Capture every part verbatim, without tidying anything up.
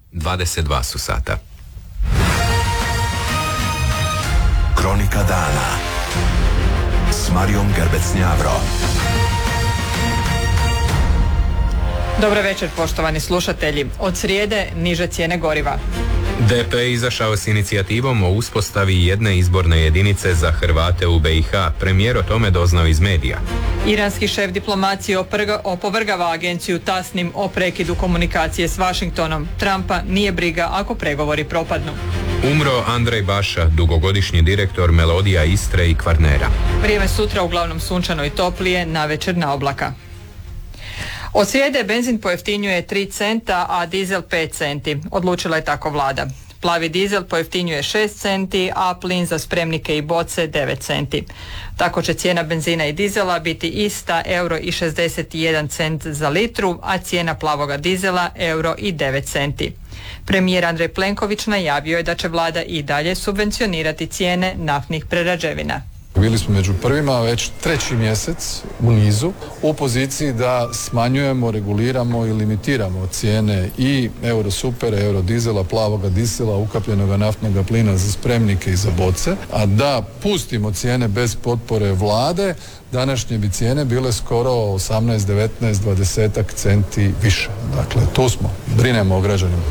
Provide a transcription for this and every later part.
dvadeset dva su sata. Kronika dana s Marijom Gerbec-Njavro. Dobar večer, poštovani slušatelji. Od srijede niže cijene goriva. D P izašao s inicijativom o uspostavi jedne izborne jedinice za Hrvate u B i H. Premijer o tome doznao iz medija. Iranski šef diplomacije oprga, opovrgava agenciju Tasnim o prekidu komunikacije s Washingtonom. Trumpa nije briga ako pregovori propadnu. Umro Andrej Baša, dugogodišnji direktor Melodija Istre i Kvarnera. Vrijeme sutra uglavnom sunčano i toplije, navečer na oblaka. Od srijede benzin pojeftinjuje tri centa, a dizel pet centi. Odlučila je tako vlada. Plavi dizel pojeftinjuje šest centi, a plin za spremnike i boce devet centi. Tako će cijena benzina i dizela biti ista, euro i šezdeset jedan cent za litru, a cijena plavoga dizela euro i devet centi. Premijer Andrej Plenković najavio je da će vlada i dalje subvencionirati cijene naftnih prerađevina. Bili smo među prvima već treći mjesec u nizu u poziciji da smanjujemo, reguliramo i limitiramo cijene i eurosupera, eurodizela, plavoga dizela, ukapljenoga naftnog plina za spremnike i za boce, a da pustimo cijene bez potpore vlade, današnje bi cijene bile skoro osamnaest, devetnaest, dvadeset centi više. Dakle, tu smo, brinemo o građanima.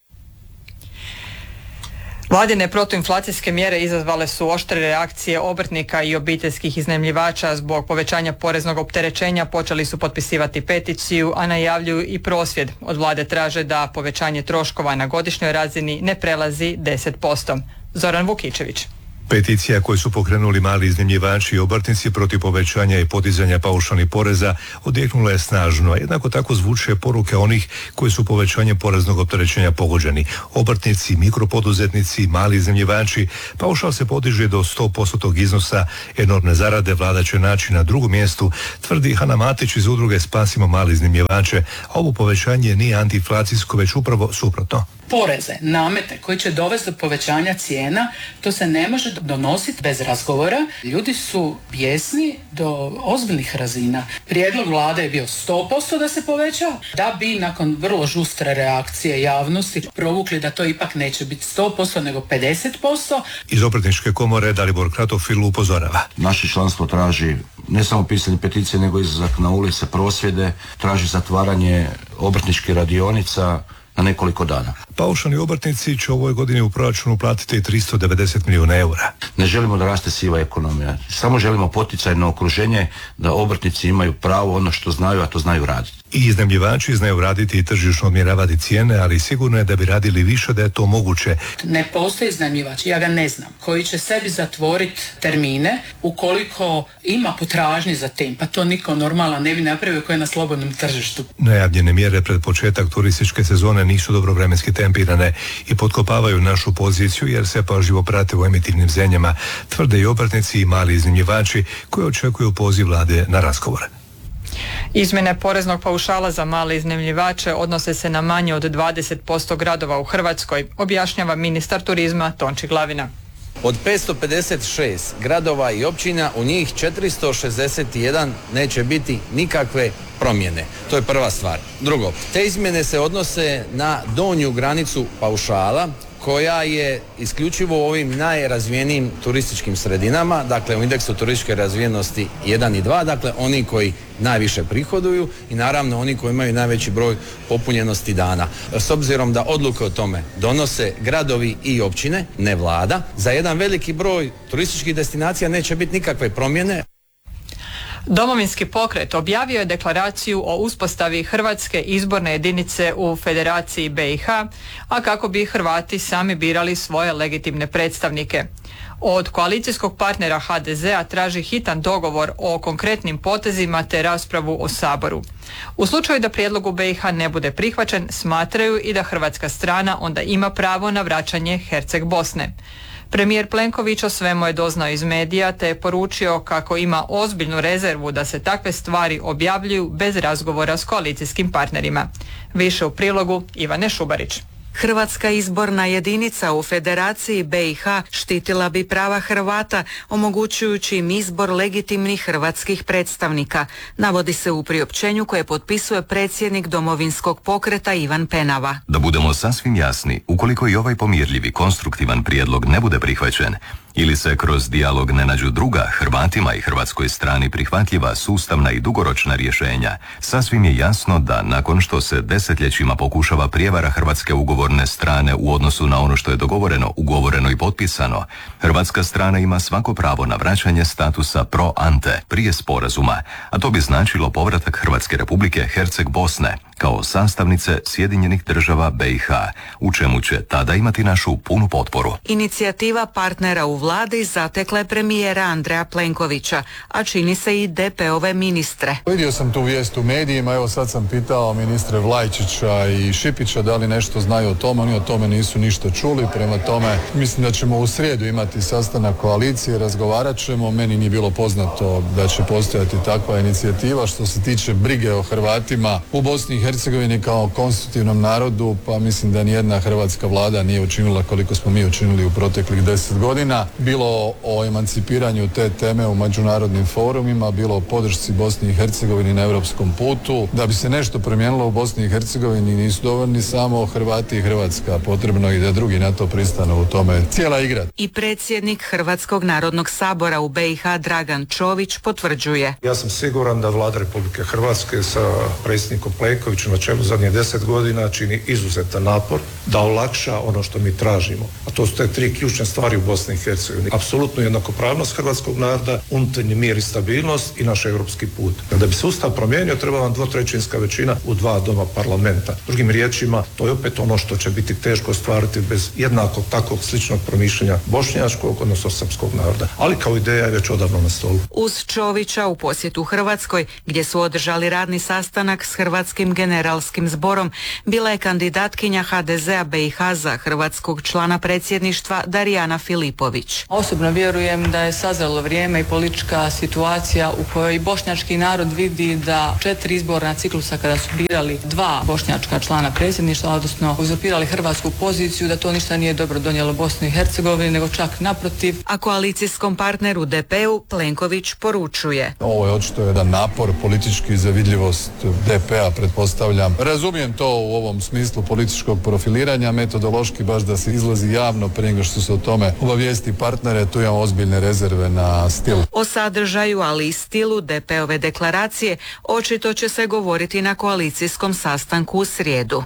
Vladine protuinflacijske mjere izazvale su oštre reakcije obrtnika i obiteljskih iznajmljivača. Zbog povećanja poreznog opterećenja počeli su potpisivati peticiju, a najavljuju i prosvjed. Od vlade traže da povećanje troškova na godišnjoj razini ne prelazi deset posto. Zoran Vukičević. Peticija koju su pokrenuli mali iznajmljivači i obrtnici protiv povećanja i podizanja paušalnih poreza odjeknula je snažno, a jednako tako zvuče poruke onih koji su povećanjem poreznog opterećenja pogođeni. Obrtnici, mikropoduzetnici, mali iznajmljivači, paušal se podiže do sto posto iznosa, enormne zarade vlada će naći na drugom mjestu, tvrdi Hana Matić iz udruge Spasimo mali iznajmljivače, a ovo povećanje nije antiinflacijsko, već upravo suprotno. Poreze, namete koji će dovesti do povećanja cijena, to se ne može donositi bez razgovora. Ljudi su bijesni do ozbiljnih razina. Prijedlog vlade je bio sto posto da se poveća, da bi nakon vrlo žustre reakcije javnosti provukli da to ipak neće biti sto posto nego pedeset posto. Iz Obrtničke komore Dalibor Kratofil upozorava. Naše članstvo traži ne samo pisanje peticije, nego izlazak na ulice, prosvjede, traži zatvaranje obrtničkih radionica na nekoliko dana. Paušalni obrtnici će u ovoj godini u proračunu platiti tristo devedeset milijuna eura. Ne želimo da raste siva ekonomija, samo želimo poticajno okruženje da obrtnici imaju pravo ono što znaju, a to znaju raditi. I iznajmljivači znaju raditi i tržišno odmjeravati cijene, ali sigurno je da bi radili više da je to moguće. Ne postoji iznajmljivač, ja ga ne znam, koji će sebi zatvoriti termine ukoliko ima potražnje za tim, pa to niko normalan ne bi napravio koji je na slobodnom tržištu. Najavljene mjere pred početak turističke sezone nisu dobro vremenski tempirane i potkopavaju našu poziciju jer se pažljivo prate u emitivnim zemljama, tvrde i obrtnici i mali iznajmljivači koji očekuju poziv vlade na razgovor. Izmjene poreznog paušala za male iznajmljivače odnose se na manje od dvadeset posto gradova u Hrvatskoj, objašnjava ministar turizma Tonči Glavina. Od petsto pedeset šest gradova i općina u njih četiristo šezdeset jedan neće biti nikakve promjene. To je prva stvar. Drugo, te izmjene se odnose na donju granicu paušala koja je isključivo u ovim najrazvijenijim turističkim sredinama, dakle u indeksu turističke razvijenosti jedan i dva, dakle oni koji najviše prihoduju i naravno oni koji imaju najveći broj popunjenosti dana. S obzirom da odluke o tome donose gradovi i općine, ne vlada, za jedan veliki broj turističkih destinacija neće biti nikakve promjene. Domovinski pokret objavio je deklaraciju o uspostavi Hrvatske izborne jedinice u Federaciji B i H, a kako bi Hrvati sami birali svoje legitimne predstavnike. Od koalicijskog partnera H D Z-a traži hitan dogovor o konkretnim potezima te raspravu o Saboru. U slučaju da prijedlog u B i H ne bude prihvaćen, smatraju i da hrvatska strana onda ima pravo na vraćanje Herceg Bosne. Premijer Plenković o svemu je doznao iz medija te je poručio kako ima ozbiljnu rezervu da se takve stvari objavljuju bez razgovora s koalicijskim partnerima. Više u prilogu Ivane Šubarić. Hrvatska izborna jedinica u Federaciji B i H štitila bi prava Hrvata, omogućujući im izbor legitimnih hrvatskih predstavnika, navodi se u priopćenju koje potpisuje predsjednik Domovinskog pokreta Ivan Penava. Da budemo sasvim jasni, ukoliko i ovaj pomirljivi konstruktivan prijedlog ne bude prihvaćen, ili se kroz dijalog ne nađu druga, Hrvatima i hrvatskoj strani prihvatljiva, sustavna i dugoročna rješenja, sasvim je jasno da nakon što se desetljećima pokušava prijevara hrvatske ugovorne strane u odnosu na ono što je dogovoreno, ugovoreno i potpisano, hrvatska strana ima svako pravo na vraćanje statusa pro ante prije sporazuma, a to bi značilo povratak Hrvatske Republike Herceg Bosne kao sastavnice Sjedinjenih država B i H, u čemu će tada imati našu punu potporu. Inicijativa partnera u vladi zatekla je premijera Andreja Plenkovića, a čini se i D P-ove ministre. Vidio sam tu vijest u medijima, evo sad sam pitao ministre Vlajčića i Šipića da li nešto znaju o tome, oni o tome nisu ništa čuli, prema tome mislim da ćemo u srijedu imati sastanak koalicije, razgovarat ćemo, meni nije bilo poznato da će postojati takva inicijativa. Što se tiče brige o Hrvatima u Bosni i Hercegovini kao konstitutivnom narodu, pa mislim da nijedna hrvatska vlada nije učinila koliko smo mi učinili u proteklih deset godina. Bilo o emancipiranju te teme u međunarodnim forumima, bilo o podršci Bosni i Hercegovini na europskom putu. Da bi se nešto promijenilo u Bosni i Hercegovini nisu dovoljni samo Hrvati i Hrvatska, potrebno i da drugi na to pristanu, u tome cijela igra. I predsjednik Hrvatskog narodnog sabora u B i H Dragan Čović potvrđuje. Ja sam siguran da vlada Republike Hrvatske sa predsjednikom Plenkovićem na čelu zadnjih deset godina čini izuzetan napor da olakša ono što mi tražimo. A to su te tri ključne stvari u Bosni i Hercegovini. Apsolutno jednakopravnost hrvatskog naroda, unutarnji mir i stabilnost i naš europski put. Da bi se ustav promijenio, treba vam dvotrećinska većina u dva doma parlamenta. Drugim riječima, to je opet ono što će biti teško ostvariti bez jednakog takvog sličnog promišljanja bošnjačkog, odnosno srpskog naroda. Ali kao ideja je već odavno na stolu. Uz Čovića u posjetu Hrvatskoj, gdje su održali radni sastanak s Hrvatskim generalskim zborom, bila je kandidatkinja H D Z-a B i H za hrvatskog člana predsjedništva Darijana Filipović. Osobno vjerujem da je sazrelo vrijeme i politička situacija u kojoj bošnjački narod vidi da četiri izborna ciklusa kada su birali dva bošnjačka člana predsjedništva, odnosno uzurpirali hrvatsku poziciju, da to ništa nije dobro donijelo Bosni i Hercegovini, nego čak naprotiv. A koalicijskom partneru D P-u Plenković poručuje. Ovo je očito jedan napor politički za vidljivost D P-a, pretpostavljam. Razumijem to u ovom smislu političkog profiliranja, metodološki baš da se izlazi javno prije nego što se o tome obavijesti partnere, tu imamo ozbiljne rezerve na stil. O sadržaju, ali i stilu D P-ove deklaracije očito će se govoriti na koalicijskom sastanku u srijedu.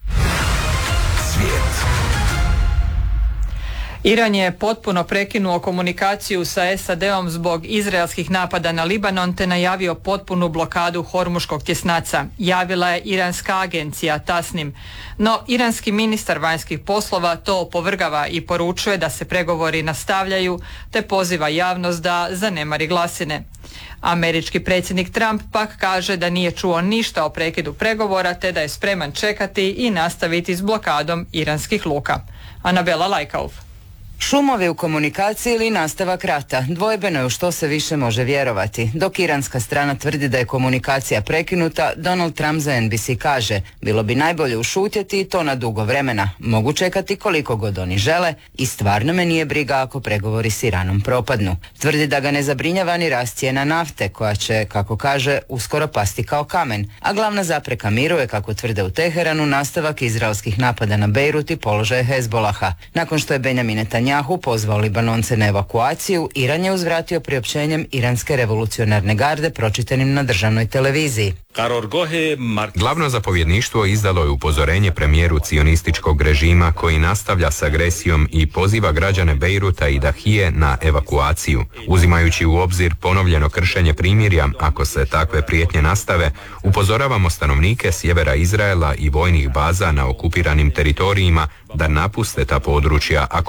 Iran je potpuno prekinuo komunikaciju sa S A D-om zbog izraelskih napada na Libanon te najavio potpunu blokadu Hormuškog tjesnaca, javila je iranska agencija Tasnim. No, iranski ministar vanjskih poslova to opovrgava i poručuje da se pregovori nastavljaju te poziva javnost da zanemari glasine. Američki predsjednik Trump pak kaže da nije čuo ništa o prekidu pregovora te da je spreman čekati i nastaviti s blokadom iranskih luka. Anabela Lajkauf. Šumovi u komunikaciji ili nastavak rata, dvojbeno je u što se više može vjerovati. Dok iranska strana tvrdi da je komunikacija prekinuta, Donald Trump za N B C kaže, bilo bi najbolje ušutjeti i to na dugo vremena. Mogu čekati koliko god oni žele i stvarno me nije briga ako pregovori s Iranom propadnu. Tvrdi da ga ne zabrinjava ni rast cijena nafte, koja će, kako kaže, uskoro pasti kao kamen. A glavna zapreka miru je, kako tvrde u Teheranu, nastavak izraelskih napada na Bejrut i položaje Hezbolaha. Nakon što je Benjamin Netanjahu pozvao Libanonce na evakuaciju, Iran je uzvratio priopćenjem Iranske revolucionarne garde pročitanim na državnoj televiziji. Glavno zapovjedništvo izdalo je upozorenje premijeru cionističkog režima koji nastavlja s agresijom i poziva građane Bejruta i Dahije na evakuaciju. Uzimajući u obzir ponovljeno kršenje primirja, ako se takve prijetnje nastave, upozoravamo stanovnike sjevera Izraela i vojnih baza na okupiranim teritorijima da napuste ta područja ako ne žele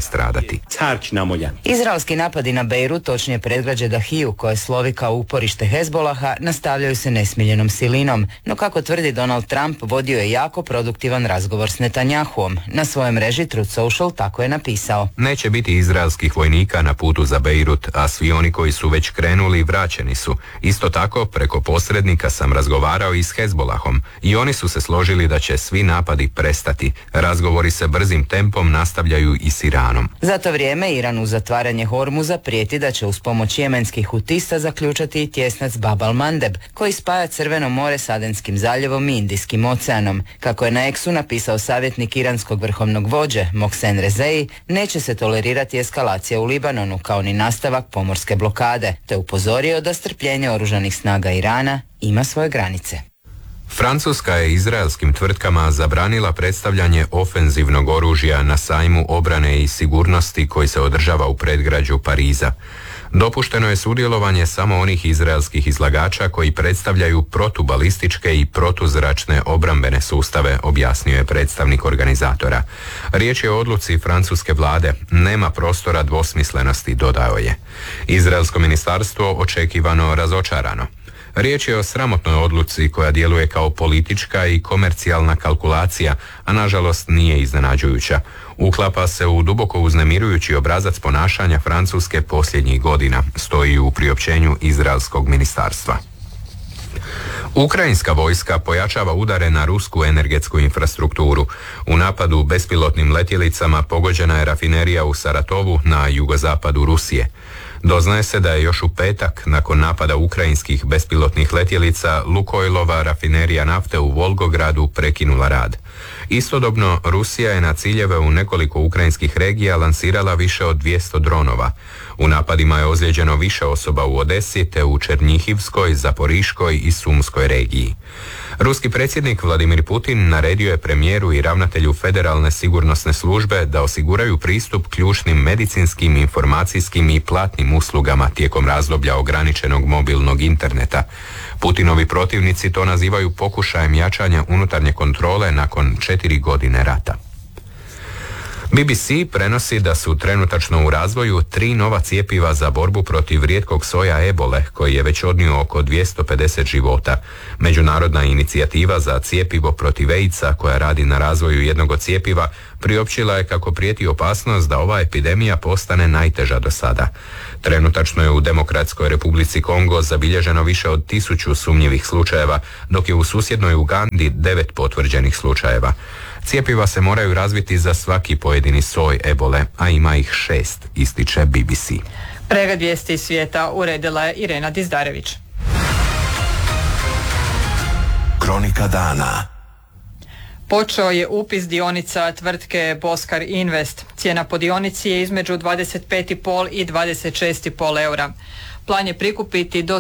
stradati. Izraelski napadi na Bejrut, točnije predgrađe Dahiju koje slovi kao uporište Hezbolaha, nastavljaju se nesmiljenom silinom, no kako tvrdi Donald Trump, vodio je jako produktivan razgovor s Netanjahuom. Na svojoj mreži Truth Social tako je napisao: Neće biti izraelskih vojnika na putu za Bejrut, a svi oni koji su već krenuli vraćeni su. Isto tako, preko posrednika sam razgovarao i s Hezbolahom i oni su se složili da će svi napadi prestati. Razgovori se brzim tempom nastavljaju i s Iranom. Za to vrijeme Iran uz zatvaranje Hormuza prijeti da će uz pomoć jemenskih hutista zaključati i tjesnac Bab al-Mandeb, koji spaja Crveno more s Adenskim zaljevom i Indijskim oceanom. Kako je na Eksu napisao savjetnik iranskog vrhovnog vođe Mohsen Rezei, neće se tolerirati eskalacija u Libanonu kao ni nastavak pomorske blokade, te upozorio da strpljenje oružanih snaga Irana ima svoje granice. Francuska je izraelskim tvrtkama zabranila predstavljanje ofenzivnog oružja na sajmu obrane i sigurnosti koji se održava u predgrađu Pariza. Dopušteno je sudjelovanje samo onih izraelskih izlagača koji predstavljaju protubalističke i protuzračne obrambene sustave, objasnio je predstavnik organizatora. Riječ je o odluci francuske vlade, nema prostora dvosmislenosti, dodao je. Izraelsko ministarstvo očekivano razočarano. Riječ je o sramotnoj odluci koja djeluje kao politička i komercijalna kalkulacija, a nažalost nije iznenađujuća. Uklapa se u duboko uznemirujući obrazac ponašanja Francuske posljednjih godina, stoji u priopćenju izraelskog ministarstva. Ukrajinska vojska pojačava udare na rusku energetsku infrastrukturu. U napadu bespilotnim letjelicama pogođena je rafinerija u Saratovu na jugozapadu Rusije. Doznaje se da je još u petak, nakon napada ukrajinskih bespilotnih letjelica, Lukojlova rafinerija nafte u Volgogradu prekinula rad. Istodobno, Rusija je na ciljeve u nekoliko ukrajinskih regija lansirala više od dvjesto dronova. U napadima je ozlijeđeno više osoba u Odesi te u Černjihivskoj, Zaporiškoj i Sumskoj regiji. Ruski predsjednik Vladimir Putin naredio je premijeru i ravnatelju Federalne sigurnosne službe da osiguraju pristup ključnim medicinskim, informacijskim i platnim uslugama tijekom razdoblja ograničenog mobilnog interneta. Putinovi protivnici to nazivaju pokušajem jačanja unutarnje kontrole nakon četiri godine rata. B B C prenosi da su trenutačno u razvoju tri nova cjepiva za borbu protiv rijetkog soja ebole, koji je već odnio oko dvjesto pedeset života. Međunarodna inicijativa za cjepivo protiv AIDS-a, koja radi na razvoju jednog od cjepiva, priopćila je kako prijeti opasnost da ova epidemija postane najteža do sada. Trenutačno je u Demokratskoj Republici Kongo zabilježeno više od tisuću sumnjivih slučajeva, dok je u susjednoj Ugandi devet potvrđenih slučajeva. Cjepiva se moraju razviti za svaki pojedini soj ebole, a ima ih šest, ističe B B C. Pregled vijesti svijeta uredila je Irena Dizdarević. Kronika dana. Počeo je upis dionica tvrtke Boskar Invest. Cijena po dionici je između dvadeset pet i pol i dvadeset šest i pol eura. Plan je prikupiti do